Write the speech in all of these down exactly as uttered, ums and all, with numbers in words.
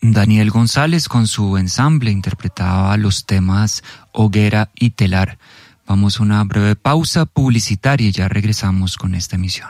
Daniel González con su ensamble interpretaba los temas Hoguera y Telar. Vamos a una breve pausa publicitaria y ya regresamos con esta emisión.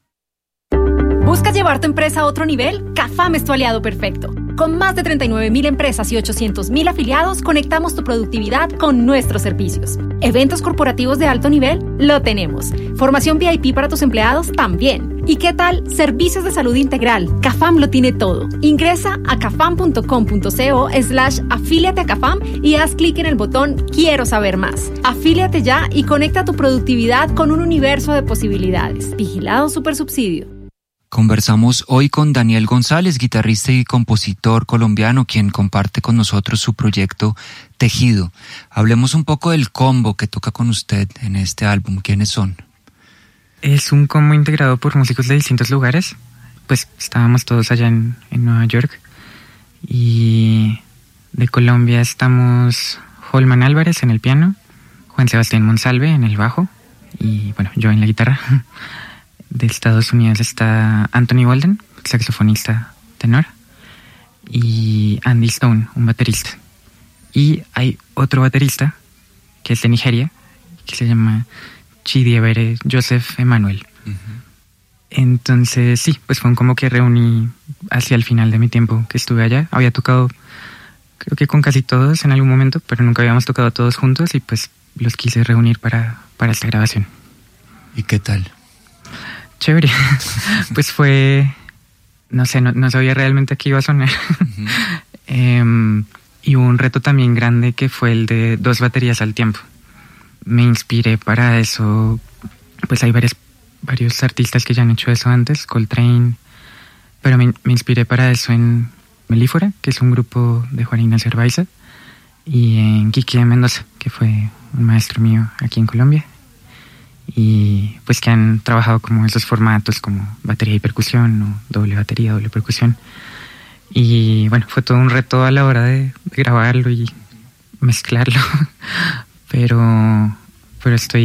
¿Buscas llevar tu empresa a otro nivel? CAFAM es tu aliado perfecto. Con más de treinta y nueve mil empresas y ochocientos mil afiliados, conectamos tu productividad con nuestros servicios. ¿Eventos corporativos de alto nivel? Lo tenemos. ¿Formación V I P para tus empleados? También. ¿Y qué tal? Servicios de salud integral. CAFAM lo tiene todo. Ingresa a cafam.com.co slash afíliate a CAFAM y haz clic en el botón Quiero saber más. Afíliate ya y conecta tu productividad con un universo de posibilidades. Vigilado Supersubsidio. Conversamos hoy con Daniel González, guitarrista y compositor colombiano, quien comparte con nosotros su proyecto Tejido. Hablemos un poco del combo que toca con usted en este álbum. ¿Quiénes son? Es un combo integrado por músicos de distintos lugares. Pues estábamos todos allá en, en Nueva York. Y de Colombia estamos Holman Álvarez en el piano, Juan Sebastián Monsalve en el bajo y bueno, yo en la guitarra. De Estados Unidos está Anthony Walden, saxofonista tenor, y Andy Stone, un baterista. Y hay otro baterista que es de Nigeria, que se llama Chidiebere Joseph Emmanuel. Uh-huh. Entonces sí, pues fue un combo que reuní hacia el final de mi tiempo que estuve allá. Había tocado creo que con casi todos en algún momento, pero nunca habíamos tocado todos juntos y pues los quise reunir para, para esta grabación. ¿Y qué tal? Chévere. Pues fue, no sé, no, no sabía realmente qué iba a sonar. Uh-huh. eh, y hubo un reto también grande que fue el de dos baterías al tiempo. Me inspiré para eso, pues hay varios, varios artistas que ya han hecho eso antes, Coltrane, pero me, me inspiré para eso en Melífora, que es un grupo de Juan Ignacio Arbaiza, y en Quique Mendoza, que fue un maestro mío aquí en Colombia. Y pues que han trabajado como esos formatos como batería y percusión o doble batería, doble percusión. Y bueno, fue todo un reto a la hora de, de grabarlo y mezclarlo, pero, pero estoy